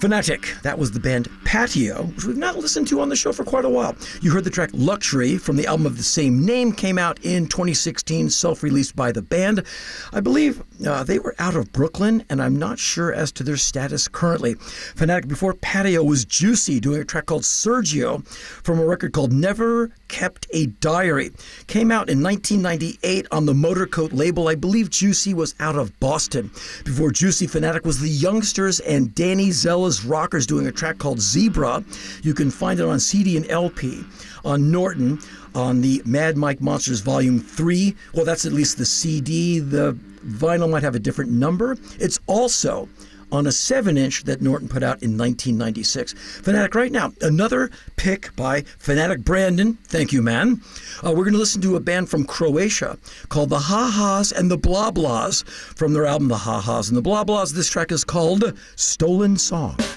Fanatic, that was the band Patio, which we've not listened to on the show for quite a while. You heard the track Luxury from the album of the same name, came out in 2016, self-released by the band. I believe they were out of Brooklyn, and I'm not sure as to their status currently. Fanatic before Patio was Juicy, doing a track called Sergio from a record called Never Kept a Diary. Came out in 1998 on the Motorcoat label. I believe Juicy was out of Boston. Before Juicy, Fanatic was the Youngsters and Danny Zella's Rockers doing a track called Zebra. You can find it on CD and LP on Norton on the Mad Mike Monsters Volume 3. Well, that's at least the CD. The vinyl might have a different number. It's also on a 7-inch that Norton put out in 1996. Fanatic right now, another pick by Fanatic Brandon. Thank you, man. We're going to listen to a band from Croatia called the Ha-Has and the Blah Blahs from their album The Ha-Has and the Blah Blahs. This track is called Stolen Song.